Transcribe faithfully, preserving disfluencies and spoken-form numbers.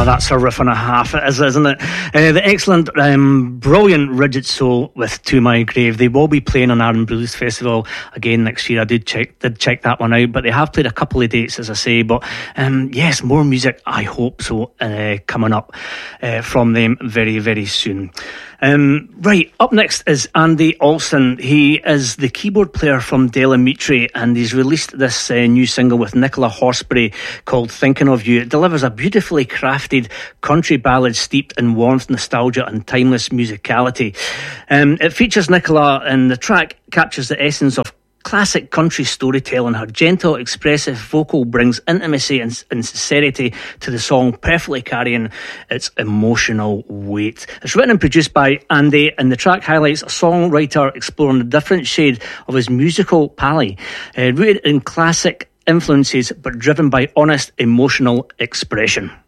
Oh, that's a riff and a half, it is, isn't it? Uh, the excellent, um, brilliant Rigid Soul with To My Grave. They will be playing on Arran Blues Festival again next year. I did check did check that one out, but they have played a couple of dates, as I say. But um, yes, more music, I hope so, uh, coming up uh, from them very, very soon. Um, right, up next is Andy Olson. He is the keyboard player from Della Mitre, and he's released this uh, new single with Nicola Horsbury called Thinking of You. It delivers a beautifully crafted country ballad steeped in warmth, nostalgia and timeless musicality. Um, it features Nicola, and the track captures the essence of classic country storytelling. Her gentle, expressive vocal brings intimacy and, and sincerity to the song, perfectly carrying its emotional weight. It's written and produced by Andy, and the track highlights a songwriter exploring a different shade of his musical palette, uh, rooted in classic influences but driven by honest emotional expression.